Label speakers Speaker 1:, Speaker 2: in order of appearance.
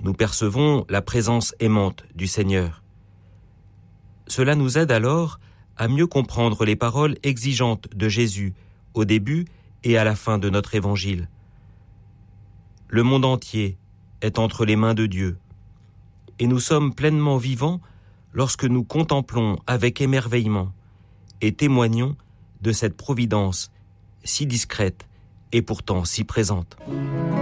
Speaker 1: nous percevons la présence aimante du Seigneur. Cela nous aide alors à mieux comprendre les paroles exigeantes de Jésus au début et à la fin de notre évangile. Le monde entier est entre les mains de Dieu, et nous sommes pleinement vivants lorsque nous contemplons avec émerveillement et témoignons de cette providence si discrète et pourtant si présente.